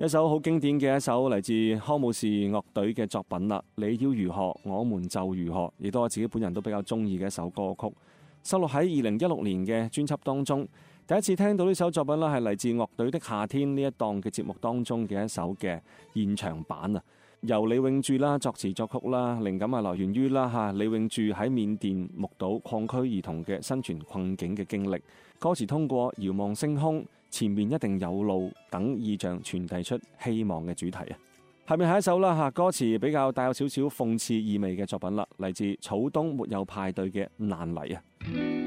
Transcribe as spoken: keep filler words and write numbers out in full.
一首好經典嘅一首嚟自康姆士樂隊嘅作品啦。你要如何，我們就如何，亦都我自己本人都比較中意嘅一首歌曲，收錄喺二零一六年嘅專輯當中。第一次聽到呢首作品啦，係嚟自樂隊的夏天呢一檔嘅節目當中嘅一首嘅現場版啊。由李永柱啦作詞作曲啦，靈感係來源於啦嚇李永柱喺緬甸目睹礦區兒童嘅生存困境嘅經歷。歌詞通過遙望星空，前面一定有路等意象傳遞出希望嘅主題啊。下面係一首啦嚇歌詞比較帶有少少諷刺意味嘅作品啦，嚟自草東沒有派對嘅難嚟啊。